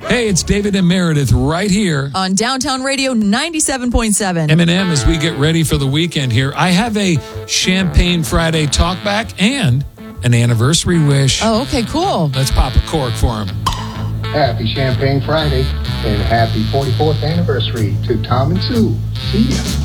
Hey, it's David and Meredith right here on Downtown Radio 97.7. M&M, as we get ready for the weekend here. I have a Champagne Friday talkback and an anniversary wish. Oh, okay, cool. Let's pop a cork for him. Happy Champagne Friday and happy 44th anniversary to Tom and Sue. See ya.